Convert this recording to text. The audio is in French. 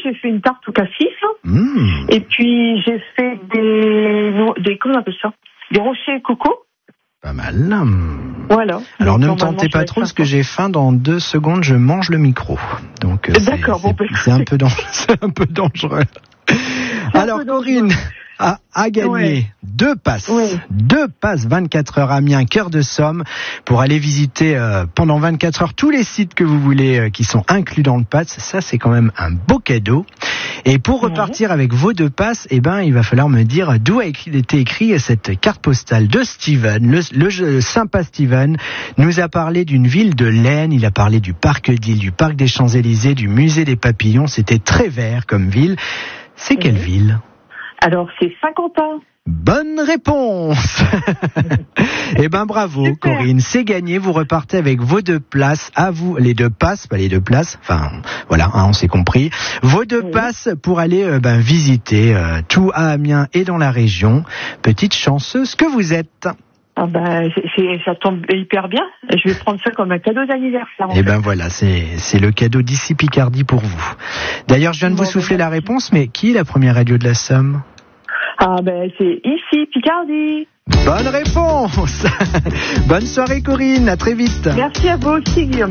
j'ai fait une tarte au cassis. Mmh. Et puis, j'ai fait des comment on appelle ça? Des rochers coco. Pas mal. Voilà. Alors donc, ne me tentez pas trop, parce que j'ai faim. Dans 2 secondes, je mange le micro. Donc d'accord, c'est un peu dangereux. Alors Corinne a gagné 2 passes. Oui. 2 passes 24 heures Amiens, Cœur de Somme, pour aller visiter pendant 24 heures tous les sites que vous voulez qui sont inclus dans le pass. Ça, c'est quand même un beau cadeau. Et pour repartir avec vos 2 passes, il va falloir me dire d'où a été écrit cette carte postale de Steven. Le sympa Steven nous a parlé d'une ville de l'Aisne, il a parlé du parc d'Ille, du parc des Champs-Élysées, du musée des Papillons. C'était très vert comme ville. C'est quelle ville ? Alors, c'est Saint-Quentin. Bonne réponse. Bravo. Super. Corinne, c'est gagné, vous repartez avec vos 2 places, à vous, les 2 passes, pas les 2 places, enfin voilà, on s'est compris, vos 2 passes pour aller visiter tout à Amiens et dans la région. Petite chanceuse que vous êtes. Ça tombe hyper bien. Je vais prendre ça comme un cadeau d'anniversaire. Voilà, c'est le cadeau d'ici Picardie pour vous. D'ailleurs, je viens de vous souffler la réponse, mais qui est la première radio de la Somme ? C'est ici Picardie. Bonne réponse. Bonne soirée Corinne, à très vite. Merci à vous aussi Guillaume.